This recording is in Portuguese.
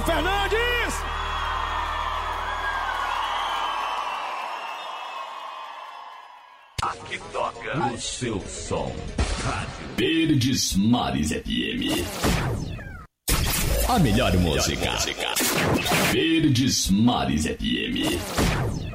Fernandes! Aqui toca o seu som. Rádio Verdes Mares FM. A melhor música. Verdes Mares FM.